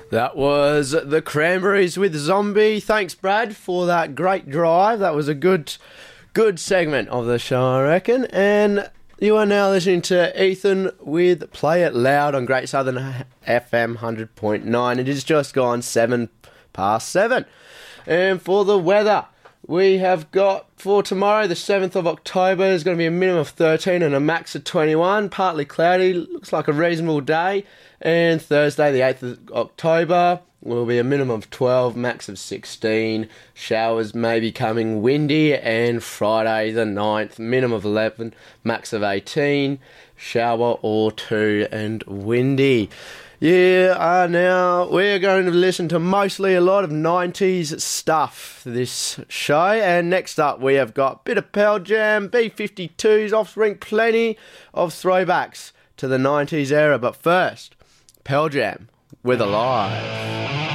That was the Cranberries with Zombie. Thanks, Brad, for that great drive. That was a good segment of the show, I reckon. And you are now listening to Ethan with Play It Loud on Great Southern FM 100.9. It is just gone 7:07. And for the weather, we have got for tomorrow, the 7th of October, there's going to be a minimum of 13 and a max of 21. Partly cloudy, looks like a reasonable day. And Thursday, the 8th of October, will be a minimum of 12, max of 16. Showers may be coming, windy. And Friday, the 9th, minimum of 11, max of 18. Shower or 2 and windy. Now we're going to listen to mostly a lot of 90s stuff this show. And next up we have got a bit of Pearl Jam, B-52s, Offspring, plenty of throwbacks to the 90s era. But first, Pearl Jam with Alive.